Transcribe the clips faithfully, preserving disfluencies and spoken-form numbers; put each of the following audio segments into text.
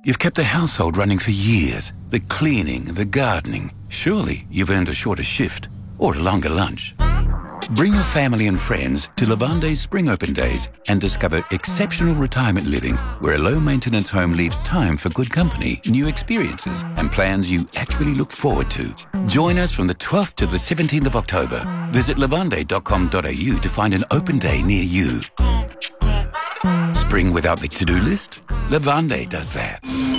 You've kept the household running for years. The cleaning, the gardening. Surely you've earned a shorter shift or a longer lunch. Bring your family and friends to Lavande's Spring Open Days and discover exceptional retirement living where a low-maintenance home leaves time for good company, new experiences and plans you actually look forward to. Join us from the twelfth to the seventeenth of October. Visit lavande dot com dot a u to find an open day near you. Spring without the to-do list? Lavande does that.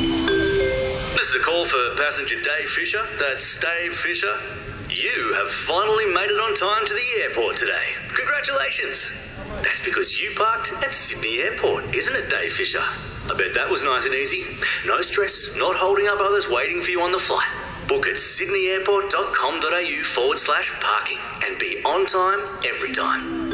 This is a call for passenger Dave Fisher. That's Dave Fisher. You have finally made it on time to the airport today. Congratulations. That's because you parked at Sydney Airport, isn't it, Dave Fisher? I bet that was nice and easy. No stress, not holding up others waiting for you on the flight. Book at sydneyairport.com.au forward slash parking and be on time every time.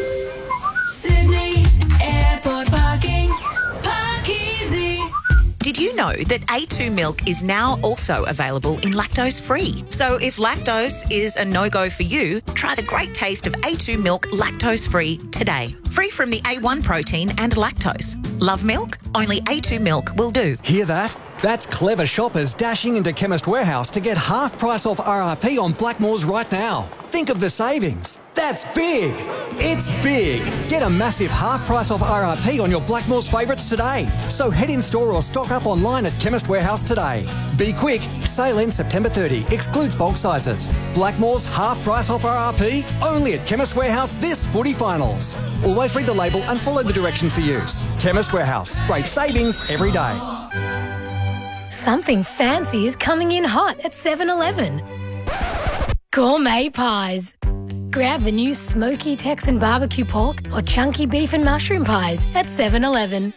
Sydney Airport parking. Park easy. Did you know that A two milk is now also available in lactose-free? So if lactose is a no-go for you, try the great taste of A two milk lactose-free today. Free from the A one protein and lactose. Love milk? Only A two milk will do. Hear that? That's clever shoppers dashing into Chemist Warehouse to get half price off R R P on Blackmores right now. Think of the savings. That's big. It's big. Get a massive half price off R R P on your Blackmores favourites today. So head in store or stock up online at Chemist Warehouse today. Be quick. Sale ends September thirtieth. Excludes bulk sizes. Blackmores half price off R R P only at Chemist Warehouse this footy finals. Always read the label and follow the directions for use. Chemist Warehouse. Great savings every day. Something fancy is coming in hot at seven eleven. Gourmet pies. Grab the new smoky Texan barbecue pork or chunky beef and mushroom pies at seven eleven.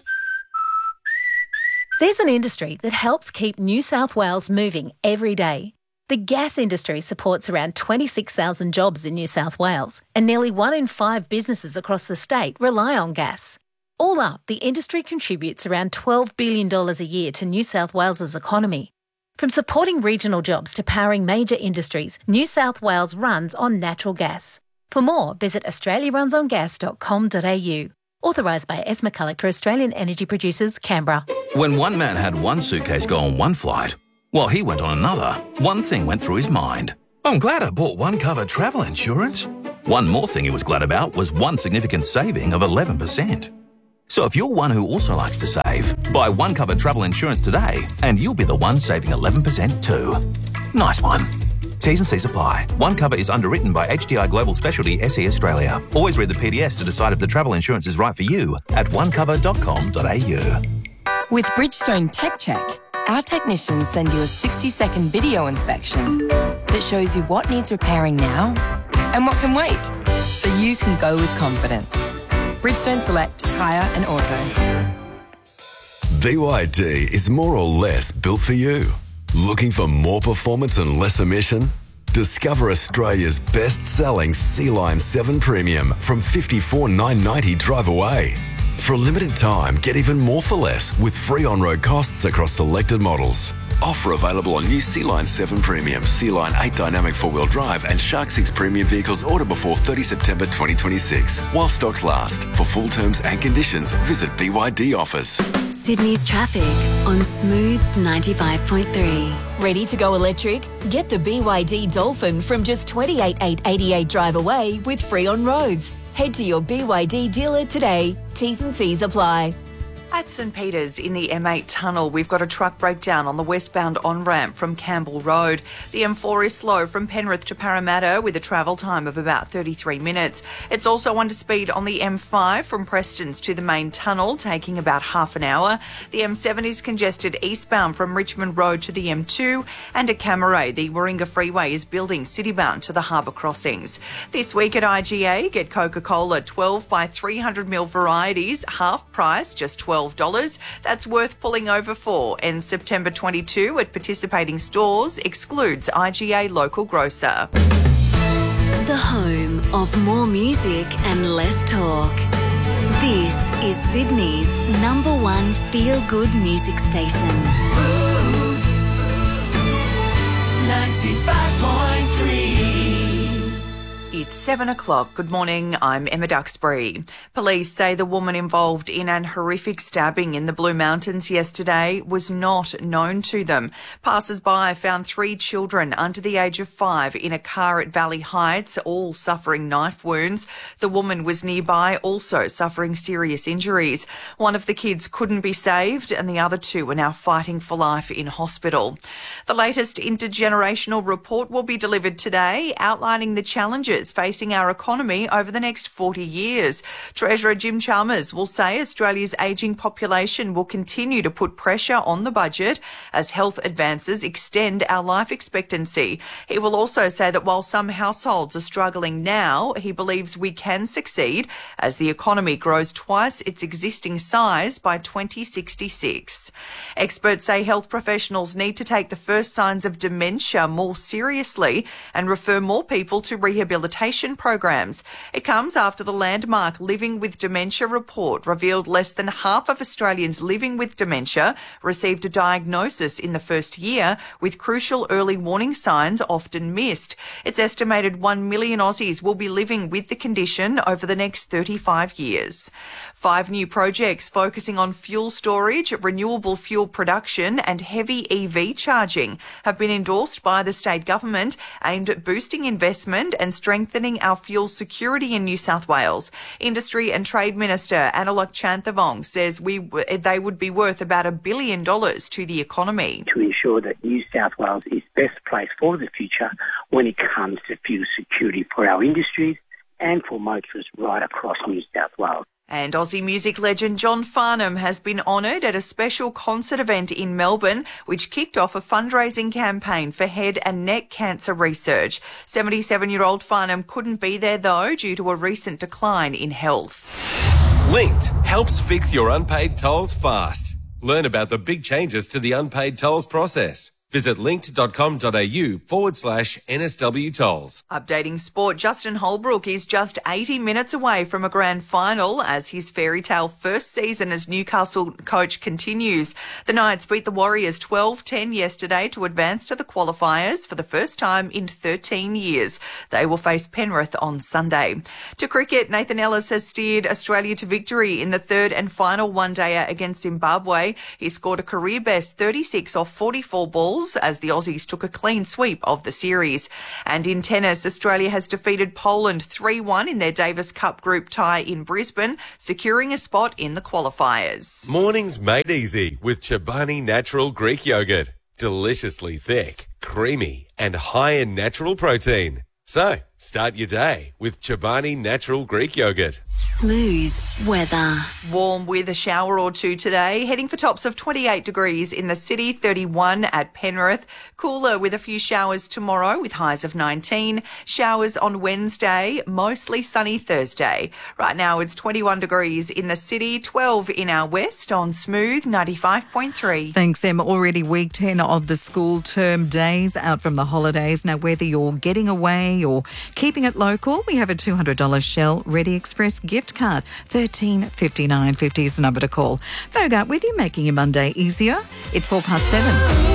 There's an industry that helps keep New South Wales moving every day. The gas industry supports around twenty-six thousand jobs in New South Wales, and nearly one in five businesses across the state rely on gas. All up, the industry contributes around twelve billion dollars a year to New South Wales's economy. From supporting regional jobs to powering major industries, New South Wales runs on natural gas. For more, visit australia runs on gas dot com dot a u. Authorised by S. McCulloch for Australian Energy Producers, Canberra. When one man had one suitcase go on one flight, while he went on another, one thing went through his mind. I'm glad I bought one cover travel insurance. One more thing he was glad about was one significant saving of eleven percent. So if you're one who also likes to save, buy One Cover travel insurance today and you'll be the one saving eleven percent too. Nice one. T's and C's apply. One Cover is underwritten by H D I Global Specialty S E Australia. Always read the P D S to decide if the travel insurance is right for you at one cover dot com dot a u. With Bridgestone Tech Check, our technicians send you a sixty second video inspection that shows you what needs repairing now and what can wait, so you can go with confidence. Bridgestone Select Tyre and Auto. B Y D is more or less built for you. Looking for more performance and less emission? Discover Australia's best-selling C-Line seven Premium from fifty-four thousand nine hundred ninety dollars drive away. For a limited time, get even more for less with free on-road costs across selected models. Offer available on new C-Line seven Premium, C-Line eight Dynamic four-wheel drive and Shark six Premium vehicles order before thirtieth September twenty twenty-six. While stocks last. For full terms and conditions, visit B Y D Offers. Sydney's traffic on Smooth ninety-five point three. Ready to go electric? Get the B Y D Dolphin from just twenty-eight thousand eight hundred eighty-eight drive away with free on roads. Head to your B Y D dealer today. T's and C's apply. At St Peters in the M eight tunnel, we've got a truck breakdown on the westbound on-ramp from Campbell Road. The M four is slow from Penrith to Parramatta with a travel time of about thirty-three minutes. It's also under speed on the M five from Prestons to the main tunnel, taking about half an hour. The M seven is congested eastbound from Richmond Road to the M two, and at Camaray, the Warringah Freeway is building citybound to the harbour crossings. This week at I G A, get Coca-Cola twelve by three hundred milliliter varieties, half price, just twelve dollars. That's worth pulling over for. And September twenty-second at participating stores excludes I G A local grocer. The home of more music and less talk. This is Sydney's number one feel-good music station. Smooth. ninety-five point three. It's seven o'clock. Good morning, I'm Emma Duxbury. Police say the woman involved in an horrific stabbing in the Blue Mountains yesterday was not known to them. Passers-by found three children under the age of five in a car at Valley Heights, all suffering knife wounds. The woman was nearby, also suffering serious injuries. One of the kids couldn't be saved and the other two are now fighting for life in hospital. The latest intergenerational report will be delivered today, outlining the challenges facing our economy over the next forty years. Treasurer Jim Chalmers will say Australia's ageing population will continue to put pressure on the budget as health advances extend our life expectancy. He will also say that while some households are struggling now, he believes we can succeed as the economy grows twice its existing size by twenty sixty-six. Experts say health professionals need to take the first signs of dementia more seriously and refer more people to rehabilitation programs. It comes after the landmark Living with Dementia report revealed less than half of Australians living with dementia received a diagnosis in the first year, with crucial early warning signs often missed. It's estimated one million Aussies will be living with the condition over the next thirty-five years. Five new projects focusing on fuel storage, renewable fuel production and heavy E V charging have been endorsed by the state government, aimed at boosting investment and strengthening our fuel security in New South Wales. Industry and Trade Minister Analok Chanthavong says we they would be worth about a billion dollars to the economy. To ensure that New South Wales is best placed for the future when it comes to fuel security for our industries and for motorists right across New South Wales. And Aussie music legend John Farnham has been honoured at a special concert event in Melbourne, which kicked off a fundraising campaign for head and neck cancer research. seventy-seven-year-old Farnham couldn't be there, though, due to a recent decline in health. Linked helps fix your unpaid tolls fast. Learn about the big changes to the unpaid tolls process. Visit linked.com.au forward slash NSW tolls. Updating sport, Justin Holbrook is just eighty minutes away from a grand final as his fairy tale first season as Newcastle coach continues. The Knights beat the Warriors twelve ten yesterday to advance to the qualifiers for the first time in thirteen years. They will face Penrith on Sunday. To cricket, Nathan Ellis has steered Australia to victory in the third and final one-dayer against Zimbabwe. He scored a career best thirty-six off forty-four balls as the Aussies took a clean sweep of the series. And in tennis, Australia has defeated Poland three one in their Davis Cup group tie in Brisbane, securing a spot in the qualifiers. Mornings made easy with Chobani Natural Greek Yogurt. Deliciously thick, creamy and high in natural protein. So, start your day with Chobani Natural Greek Yogurt. Smooth weather. Warm with a shower or two today, heading for tops of twenty-eight degrees in the city, thirty-one at Penrith. Cooler with a few showers tomorrow with highs of nineteen. Showers on Wednesday, mostly sunny Thursday. Right now it's twenty-one degrees in the city, twelve in our west on Smooth ninety-five point three. Thanks, Em. Already week ten of the school term days out from the holidays. Now, whether you're getting away or keeping it local, we have a two hundred dollars Shell Ready Express gift card. thirteen fifty-nine fifty is the number to call. Bogart with you, making your Monday easier. It's four past seven.